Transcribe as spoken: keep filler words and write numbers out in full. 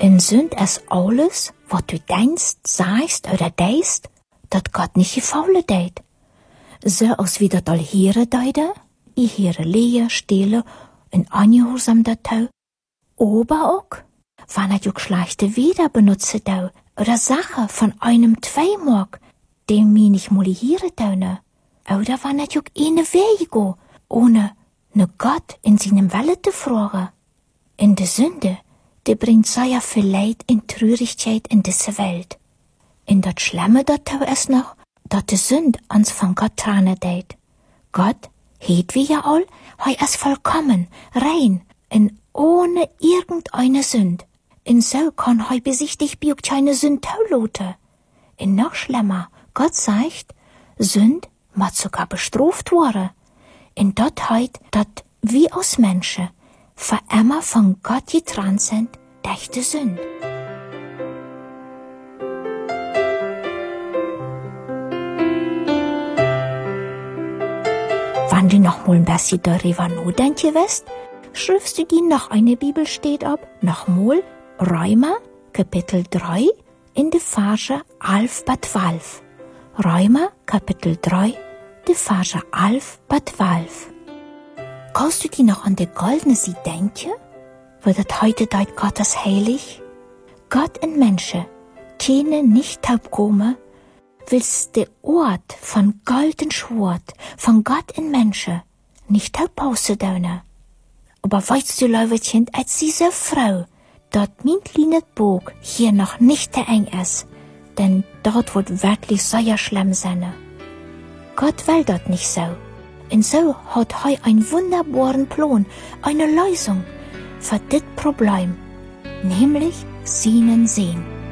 In Sünd ist alles, was du denkst, sagst oder denkst, dat Gott nicht gefallen deed. So als wie dat al Heere deide, i Heere lehe, stille en angehorsam dazu. Aber auch, wenn er auch schlechte Weder benutze dau, oder Sache von einem zwei mag, dem mi nicht moliere daune. Oder wenn er auch eine Wege go, ohne ne Gott in seinem Welle zu fragen. In de Sünde, die bringt sehr viel Leid und Traurigkeit in diese Welt. In dat Schlimme dazu ist noch, dat de Sünd uns von Gott trennen deed. Gott, heet wie ja all, hei ist vollkommen, rein, und ohne irgendeine Sünd. Und so kann hei besichtigt biog keine Sünd taulote. Und noch schlimmer, Gott sagt, Sünd mat sogar bestraft worden. Und dat heit, dat wie aus Menschen, für immer von Gott getrennt sind, durch die Sünd. Wenn du noch mal ein bisschen darüber nachdenken willst, schriftst du dir noch eine Bibelstelle ab, nochmal Römer, Kapitel drei, in die Verse elf bis zwölf. Römer, Kapitel drei, die Verse elf bis zwölf. Kannst du dir noch an die goldene Sie denken? Weil das heute deut Gottes heilig? Gott und Menschen können nicht taubkommen, willst der Ort von golden Schwert, von Gott und Menschen, nicht taubpause döne. Aber weißt du, Leutchen, als diese Frau, dort mein kleines Bog hier noch nicht der eng ist, denn dort wird wirklich sehr schlimm sein. Gott will dort nicht so. Und so hat er einen wunderbaren Plan, eine Lösung für das Problem, nämlich seinen Sehen.